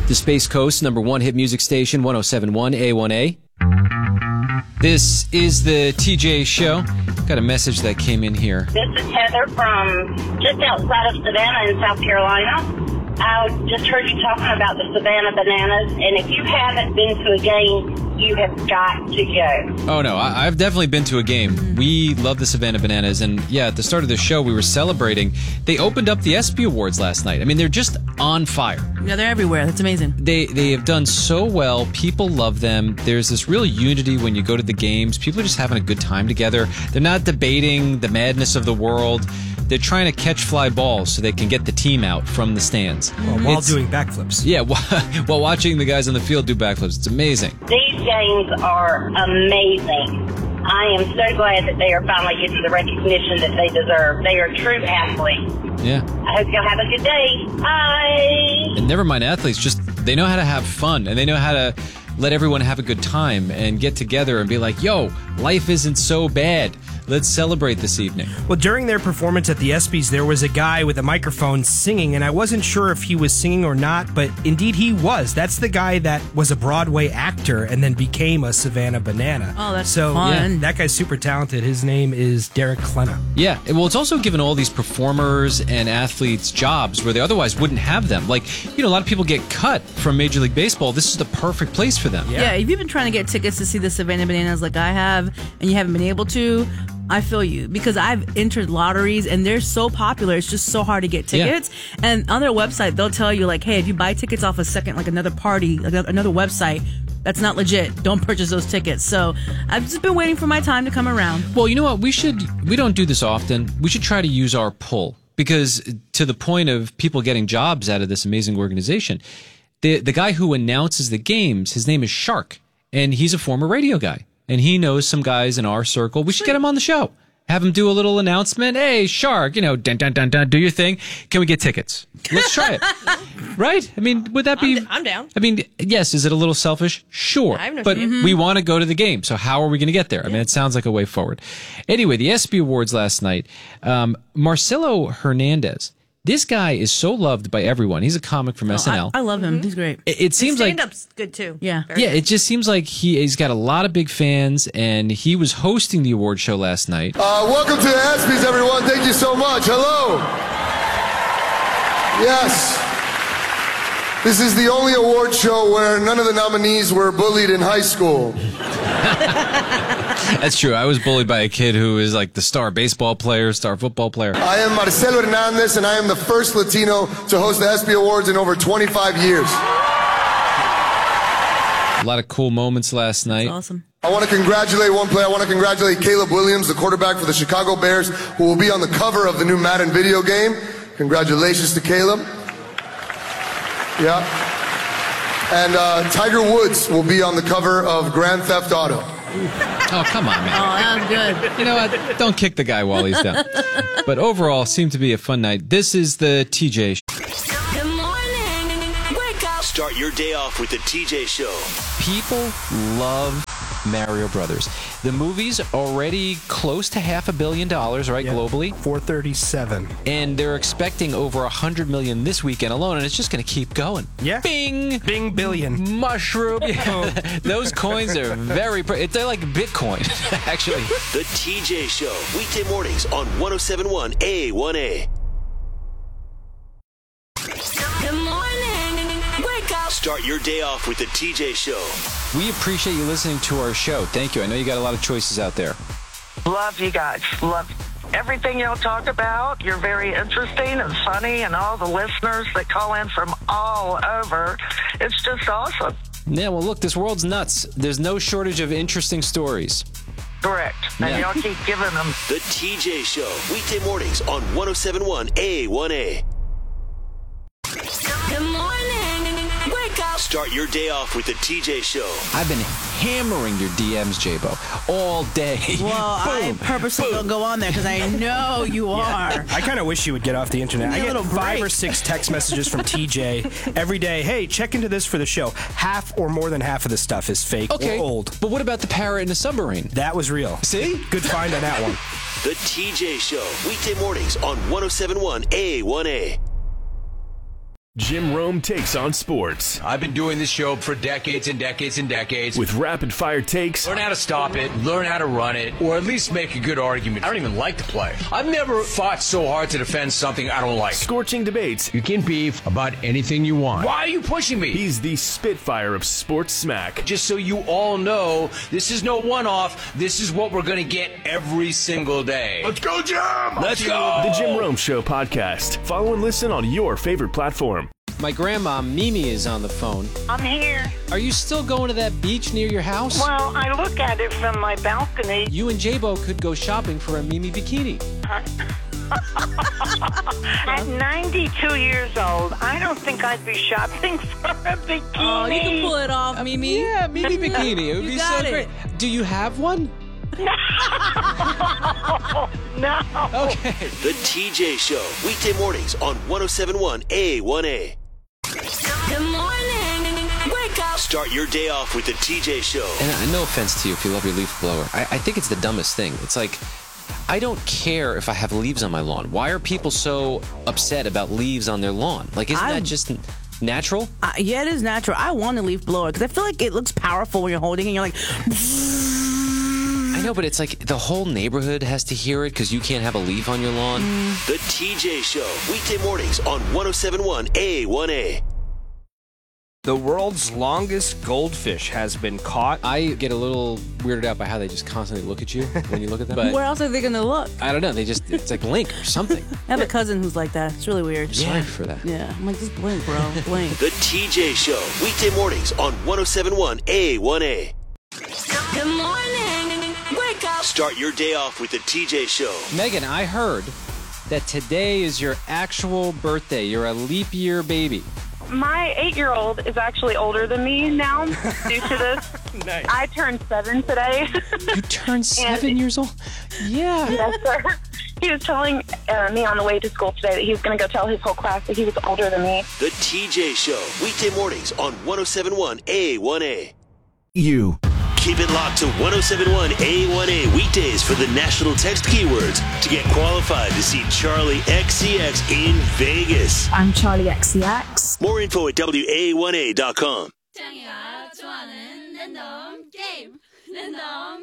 The Space Coast #1 hit music station, 107.1 A1A. This is the TJ Show. Got a message that came in here. This is Heather from just outside of Savannah in South Carolina. I just heard you talking about the Savannah Bananas, and if you haven't been to a game, you have got to go. Oh, no, I've definitely been to a game. We love the Savannah Bananas, and yeah, at the start of the show, we were celebrating. They opened up the ESPY Awards last night. I mean, they're just on fire. Yeah, they're everywhere. That's amazing. They have done so well. People love them. There's this real unity when you go to the games. People are just having a good time together. They're not debating the madness of the world. They're trying to catch fly balls so they can get the team out from the stands. While doing backflips. Yeah, while watching the guys on the field do backflips. It's amazing. These games are amazing. I am so glad that they are finally getting the recognition that they deserve. They are true athletes. Yeah. I hope y'all have a good day. Bye. And never mind athletes, just they know how to have fun, and they know how to let everyone have a good time and get together and be like, yo, life isn't so bad. Let's celebrate this evening. Well, during their performance at the ESPYs, there was a guy with a microphone singing, and I wasn't sure if he was singing or not, but indeed he was. That's the guy that was a Broadway actor and then became a Savannah Banana. Oh, that's Yeah, fun. that guy's super talented. His name is Derek Klena. Yeah, well, it's also given all these performers and athletes jobs where they otherwise wouldn't have them. Like, you know, a lot of people get cut from Major League Baseball. This is the perfect place for them. Yeah, if you've been trying to get tickets to see the Savannah Bananas like I have, and you haven't been able to, I feel you, because I've entered lotteries and they're so popular. It's just so hard to get tickets. Yeah. And on their website, they'll tell you like, hey, if you buy tickets off a second, like another party, like another website, that's not legit. Don't purchase those tickets. So I've just been waiting for my time to come around. Well, you know what? We don't do this often. We should try to use our pull, because to the point of people getting jobs out of this amazing organization, the guy who announces the games, his name is Shark, and he's a former radio guy. And he knows some guys in our circle. We should get him on the show. Have him do a little announcement. Hey, Shark, you know, dun, dun, dun, dun, do your thing. Can we get tickets? Let's try it. Right? I mean, would that be... I'm down. I mean, yes, is it a little selfish? Sure. I have no but shame. we want to go to the game. So how are we going to get there? I mean, it sounds like a way forward. Anyway, the ESPY Awards last night. Marcelo Hernandez. This guy is so loved by everyone. He's a comic from SNL. I love him. He's great. It seems like... stand-up's good, too. Yeah. Very It just seems like he's got a lot of big fans, and he was hosting the award show last night. Welcome to the ESPYs, everyone. Thank you so much. Hello. Yes. This is the only award show where none of the nominees were bullied in high school. That's true. I was bullied by a kid who is like the star baseball player, star football player. I am Marcelo Hernandez, and I am the first Latino to host the ESPY Awards in over 25 years. A lot of cool moments last night. That's awesome. I want to congratulate one player. I want to congratulate Caleb Williams, the quarterback for the Chicago Bears, who will be on the cover of the new Madden video game. Congratulations to Caleb. Yeah. And Tiger Woods will be on the cover of Grand Theft Auto. Oh, come on, man. Oh, that was good. You know what? Don't kick the guy while he's down. But overall, seemed to be a fun night. This is the TJ Show. Good morning. Wake up. Start your day off with the TJ Show. People love Mario Brothers. The movie's already close to $500 million, right, globally? 437. And they're expecting over $100 million this weekend alone, and it's just going to keep going. Yeah. Bing! Bing billion. Mushroom. Yeah. Those coins are very... They're like Bitcoin, actually. The TJ Show. Weekday mornings on 107.1 A1A. Good morning. Wake up. Start your day off with the TJ Show. We appreciate you listening to our show. Thank you. I know you got a lot of choices out there. Love you guys. Love everything y'all talk about. You're very interesting and funny, and all the listeners that call in from all over. It's just awesome. Yeah, well, look, this world's nuts. There's no shortage of interesting stories. Correct. And y'all keep giving them. The TJ Show. Weekday mornings on 107.1 A1A. Good morning. Wake up. Start your day off with the TJ Show. I've been hammering your DMs, J-Bo, all day. Well, I purposely don't go on there because I know you are. I kind of wish you would get off the internet. I Give me a get little 5 or break. 6 text messages from TJ every day. Hey, check into this for the show. Half or more than half of the stuff is fake or old. But what about the parrot in the submarine? That was real. See? Good find on that one. The TJ Show. Weekday mornings on 107.1 A1A. Jim Rome takes on sports. I've been doing this show for decades and decades and decades. With rapid-fire takes. Learn how to stop it, learn how to run it, or at least make a good argument. I don't even like to play. I've never fought so hard to defend something I don't like. Scorching debates. You can beef about anything you want. Why are you pushing me? He's the Spitfire of sports smack. Just so you all know, this is no one-off. This is what we're going to get every single day. Let's go, Jim! Let's go! The Jim Rome Show podcast. Follow and listen on your favorite platform. My grandma, Mimi, is on the phone. I'm here. Are you still going to that beach near your house? Well, I look at it from my balcony. You and J-Bo could go shopping for a Mimi bikini. At 92 years old, I don't think I'd be shopping for a bikini. Oh, you can pull it off, Mimi. Yeah, Mimi bikini. It would You be got so it. great. Do you have one? No. Okay. The TJ Show, weekday mornings on 107.1 A1A. Good morning. Wake up. Start your day off with the TJ Show. And no offense to you if you love your leaf blower. I think it's the dumbest thing. It's like, I don't care if I have leaves on my lawn. Why are people so upset about leaves on their lawn? Like, isn't that just natural? Yeah, it is natural. I want a leaf blower because I feel like it looks powerful when you're holding it and you're like... I know, but it's like the whole neighborhood has to hear it because you can't have a leaf on your lawn. The TJ Show, weekday mornings on 107.1 A1A. The world's longest goldfish has been caught. I get a little weirded out by how they just constantly look at you when you look at them. But Where else are they going to look? I don't know. It's like blink or something. I have a cousin who's like that. It's really weird. Sorry for that. Yeah, I'm like, just blink, bro. Blink. The TJ Show, weekday mornings on 107.1 A1A. Good morning. Wake up. Start your day off with the TJ Show. Megan, I heard that today is your actual birthday. You're a leap year baby. My 8-year-old is actually older than me now due to this. Nice. I turned 7 today. You turned 7 years old? Yeah. Yes, sir. He was telling me on the way to school today that he was going to go tell his whole class that he was older than me. The TJ Show, weekday mornings on 107.1 A1A. You. Keep it locked to 107.1 A1A weekdays for the national text keywords to get qualified to see Charlie XCX in Vegas. I'm Charlie XCX. More info at WA1A.com.